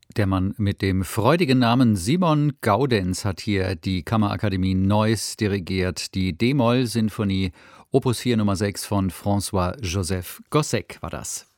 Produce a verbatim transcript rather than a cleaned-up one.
Der Mann mit dem freudigen Namen Simon Gaudenz hat hier die Kammerakademie Neuss dirigiert. Die D-Moll-Sinfonie Opus vier Nummer sechs von François-Joseph Gossec war das.